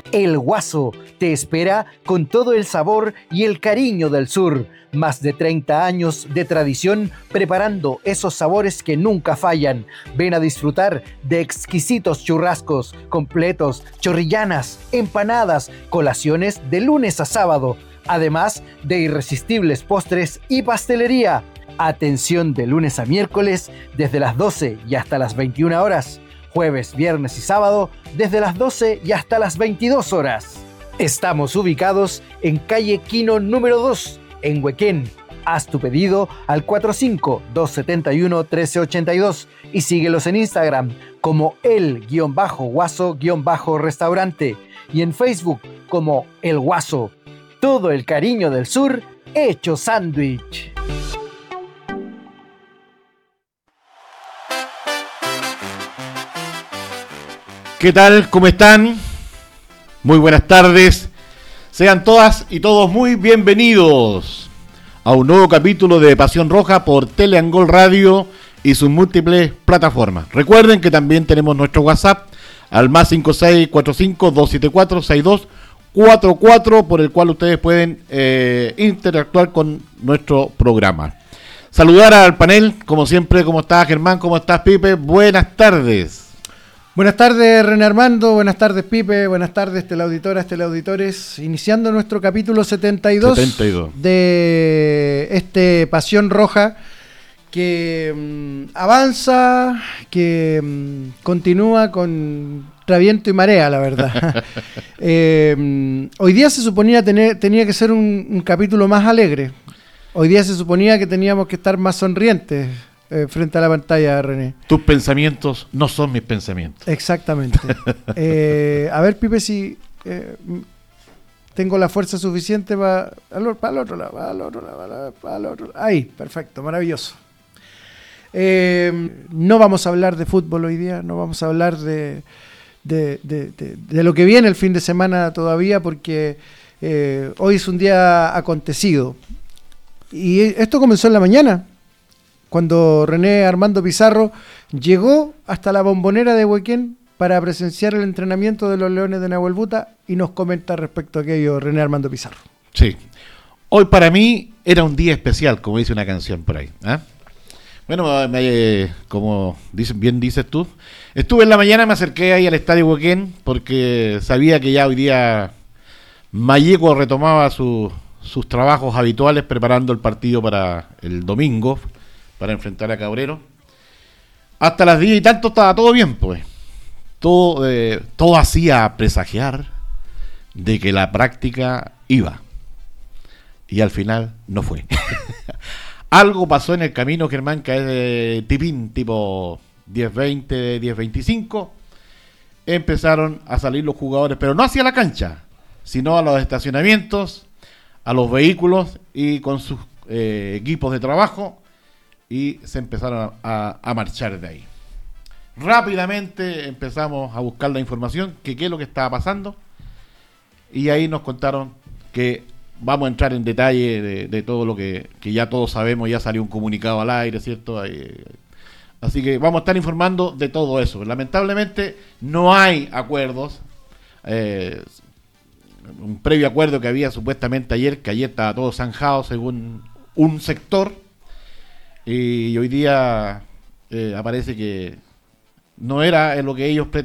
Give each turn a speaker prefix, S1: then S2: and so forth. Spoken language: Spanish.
S1: El Guaso te espera con todo el sabor y el cariño del sur. Más de 30 años de tradición preparando esos sabores que nunca fallan. Ven a disfrutar de exquisitos churrascos, completos, chorrillanas, empanadas, colaciones de lunes a sábado. Además de irresistibles postres y pastelería. Atención de lunes a miércoles desde las 12 y hasta las 21 horas. Jueves, viernes y sábado desde las 12 y hasta las 22 horas. Estamos ubicados en calle Quino número 2, en Huequén. Haz tu pedido al 45-271-1382 y síguelos en Instagram como el-guaso-restaurante y en Facebook como El Guaso. Todo el cariño del sur hecho sándwich.
S2: ¿Qué tal? ¿Cómo están? Muy buenas tardes. Sean todas y todos muy bienvenidos a un nuevo capítulo de Pasión Roja por Teleangol Radio y sus múltiples plataformas. Recuerden que también tenemos nuestro WhatsApp al más 5645-274-6244 por el cual ustedes pueden interactuar con nuestro programa. Saludar al panel, como siempre. ¿Cómo estás, Germán? ¿Cómo estás, Pipe? Buenas tardes.
S3: Buenas tardes, René Armando, buenas tardes, Pipe, buenas tardes, teleauditoras, teleauditores, iniciando nuestro capítulo 72 de este Pasión Roja que avanza, que continúa contra viento y marea, la verdad. Hoy día se suponía tenía que ser un capítulo más alegre, hoy día se suponía que teníamos que estar más sonrientes. Frente a la pantalla, René.
S2: Tus pensamientos no son mis pensamientos.
S3: Exactamente. A ver, Pipe, si tengo la fuerza suficiente para el otro lado. Ahí, perfecto, maravilloso. No vamos a hablar de fútbol hoy día, no vamos a hablar de lo que viene el fin de semana todavía, porque hoy es un día acontecido. Y esto comenzó en la mañana, cuando René Armando Pizarro llegó hasta la Bombonera de Huequén para presenciar el entrenamiento de los Leones de Nahuelbuta y nos comenta respecto a aquello René Armando Pizarro.
S2: Sí. Hoy para mí era un día especial, como dice una canción por ahí. Bueno, como bien dices tú, estuve en la mañana, me acerqué ahí al Estadio Huequén porque sabía que ya hoy día Malleco retomaba sus trabajos habituales preparando el partido para el domingo, para enfrentar a Cabrero. Hasta las 10 y tanto estaba todo bien, pues. Todo hacía presagiar de que la práctica iba. Y al final no fue. Algo pasó en el camino, Germán, que es de tipín, tipo 10-20, 10-25. Empezaron a salir los jugadores, pero no hacia la cancha, sino a los estacionamientos, a los vehículos y con sus equipos de trabajo. Y se empezaron a marchar de ahí. Rápidamente empezamos a buscar la información, qué es lo que estaba pasando, y ahí nos contaron que vamos a entrar en detalle de todo lo que ya todos sabemos, ya salió un comunicado al aire, ¿cierto? Así que vamos a estar informando de todo eso. Lamentablemente no hay acuerdos, un previo acuerdo que había supuestamente ayer, que ayer estaba todo zanjado según un sector. Y hoy día aparece que no era lo que ellos pretendían.